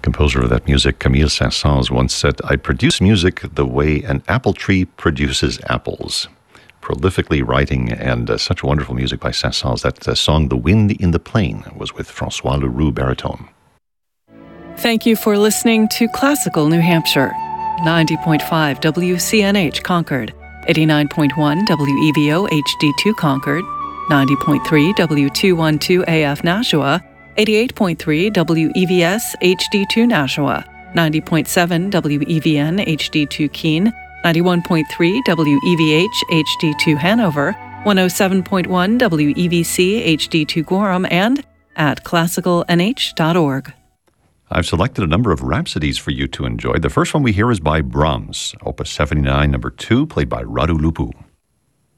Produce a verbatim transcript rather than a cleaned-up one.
composer of that music, Camille Saint-Saëns, once said, "I produce music the way an apple tree produces apples." Prolifically writing and uh, such wonderful music by Saint-Saëns. That uh, song, The Wind in the Plain, was with Francois Leroux baritone. Thank you for listening to Classical New Hampshire. ninety point five W C N H Concord, eighty-nine point one W E V O H D two Concord, ninety point three W two twelve A F Nashua, eighty-eight point three W E V S H D two Nashua, ninety point seven W E V N H D two Keene, ninety-one point three W E V H H D two Hanover, one oh seven point one W E V C H D two Gorham, and at classical n h dot org. I've selected a number of rhapsodies for you to enjoy. The first one we hear is by Brahms, Opus seventy-nine, number two, played by Radu Lupu.